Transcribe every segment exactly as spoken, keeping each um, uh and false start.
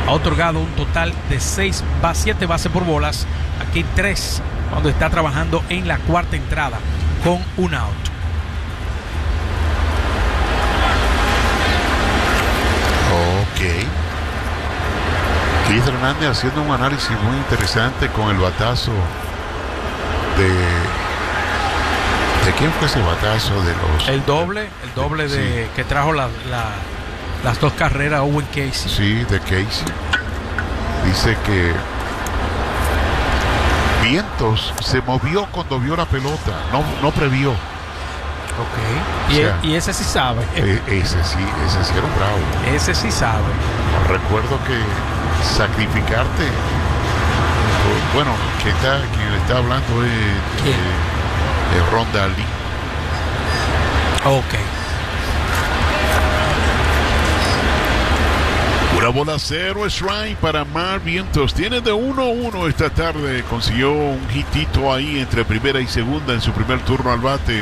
ha otorgado un total de seis, siete bases por bolas, aquí tres cuando está trabajando en la cuarta entrada con un out. Ok. Keith Hernández haciendo un análisis muy interesante con el batazo de... ¿De quién fue ese batazo? De los... El doble, el doble de sí. que trajo la, la, las dos carreras Owen Casey. Sí, de Casey. Dice que Vientos se movió cuando vio la pelota, no, no previó. Ok. Y, o sea, y ese sí sabe. E, ese sí, ese sí era un bravo. Ese sí sabe. Recuerdo que sacrificarte. Bueno, quien está, quien está hablando es, eh, es Ron Darling. Ok. Una bola cero strike para Mark Vientos. Tiene de uno a uno esta tarde. Consiguió un hitito ahí entre primera y segunda en su primer turno al bate.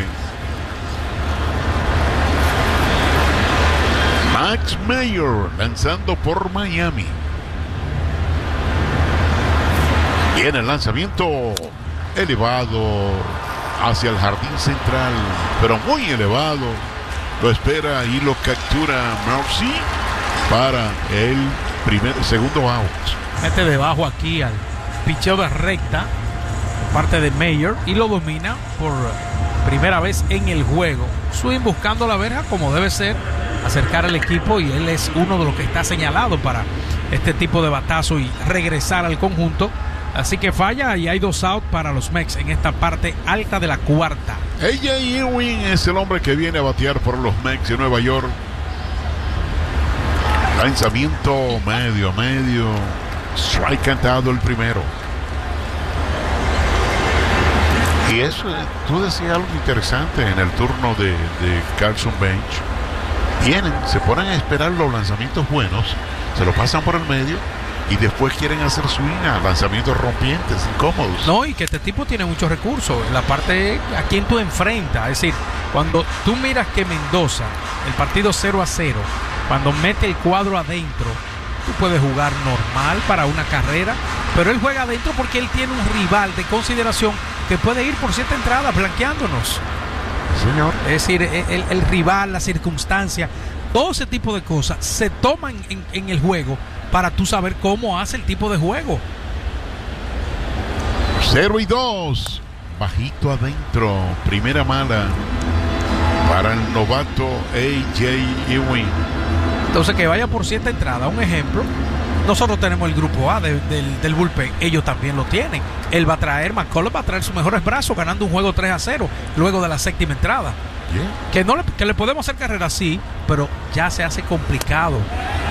Max Meyer lanzando por Miami. Viene el lanzamiento elevado hacia el jardín central, pero muy elevado. Lo espera y lo captura Marcy para el primer, segundo out. Mete debajo aquí al picheo de recta por parte de Meyer y lo domina por primera vez en el juego. Swing buscando la verja como debe ser, acercar al equipo, y él es uno de los que está señalado para este tipo de batazo y regresar al conjunto. Así que falla y hay dos outs para los Mex en esta parte alta de la cuarta. A J Ewing es el hombre que viene a batear por los Mex de Nueva York. Lanzamiento medio, medio. Strike cantado el primero. Y eso, tú decías algo interesante en el turno de, de Carlson Bench. Vienen, se ponen a esperar los lanzamientos buenos, se lo pasan por el medio y después quieren hacer swing a lanzamientos rompientes, incómodos. No, y que este tipo tiene muchos recursos. En la parte a quien tú enfrentas, es decir, cuando tú miras que Mendoza, el partido cero a cero, cuando mete el cuadro adentro, tú puedes jugar normal para una carrera, pero él juega adentro porque él tiene un rival de consideración que puede ir por siete entradas blanqueándonos. Señor. Es decir, el, el rival, la circunstancia, todo ese tipo de cosas se toman en, en el juego para tú saber cómo hace el tipo de juego. Cero y dos. Bajito adentro. Primera mala para el novato A J Ewing. Entonces que vaya por siete entradas. Un ejemplo. Nosotros tenemos el grupo A de, del, del bullpen. Ellos también lo tienen. Él va a traer, McCullough va a traer sus mejores brazos ganando un juego tres a cero luego de la séptima entrada. Yeah. Que, no le, que le podemos hacer carrera así, pero ya se hace complicado.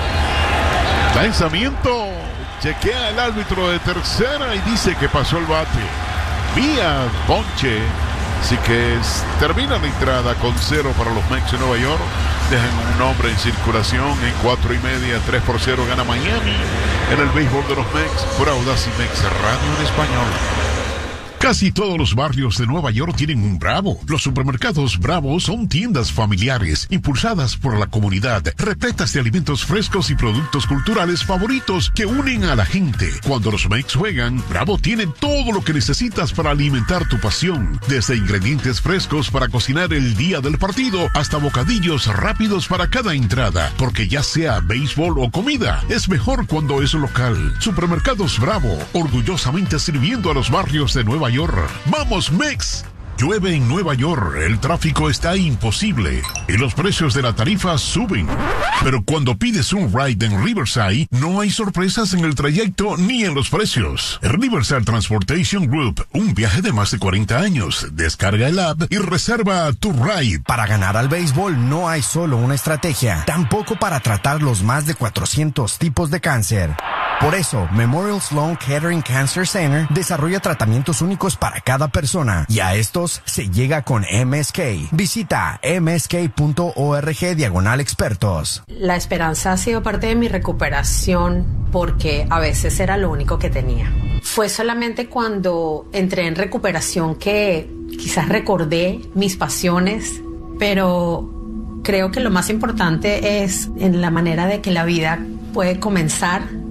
Lanzamiento. Chequea el árbitro de tercera y dice que pasó el bate. Vía ponche. Así que es, termina la entrada con cero para los Mets de Nueva York. Dejan un nombre en circulación en cuatro y media, tres por cero gana Miami en el béisbol de los Mets por Audacy Mex Radio en español. Casi todos los barrios de Nueva York tienen un Bravo. Los supermercados Bravo son tiendas familiares, impulsadas por la comunidad, repletas de alimentos frescos y productos culturales favoritos que unen a la gente. Cuando los Mets juegan, Bravo tiene todo lo que necesitas para alimentar tu pasión. Desde ingredientes frescos para cocinar el día del partido, hasta bocadillos rápidos para cada entrada. Porque ya sea béisbol o comida, es mejor cuando es local. Supermercados Bravo, orgullosamente sirviendo a los barrios de Nueva York. ¡Vamos, Mex! Llueve en Nueva York, el tráfico está imposible y los precios de la tarifa suben. Pero cuando pides un ride en Riverside, no hay sorpresas en el trayecto ni en los precios. Riverside Transportation Group, un viaje de más de cuarenta años. Descarga el app y reserva tu ride. Para ganar al béisbol no hay solo una estrategia, tampoco para tratar los más de cuatrocientos tipos de cáncer. Por eso, Memorial Sloan Kettering Cancer Center desarrolla tratamientos únicos para cada persona y a estos se llega con M S K. Visita msk.org diagonal expertos. La esperanza ha sido parte de mi recuperación porque a veces era lo único que tenía. Fue solamente cuando entré en recuperación que quizás recordé mis pasiones, pero creo que lo más importante es en la manera de que la vida puede comenzar